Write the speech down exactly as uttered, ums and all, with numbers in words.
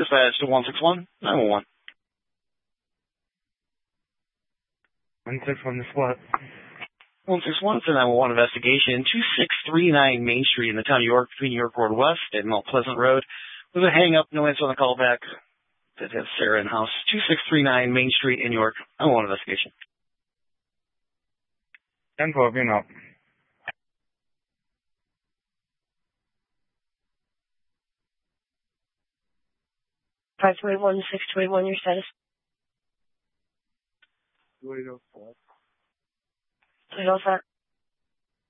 Dispatch to one six one, nine one one. one six one, this what? one six one, it's a nine one one investigation. two six three nine Main Street in the town of York, between York Road West and Mount Pleasant Road. With a hang up, no answer on the call back. That has Sarah in house. two six three nine Main Street in York. nine one one investigation. ten twelve, you know. five two eight one, six two eight one, your status? two eight oh four. Wait, what's that?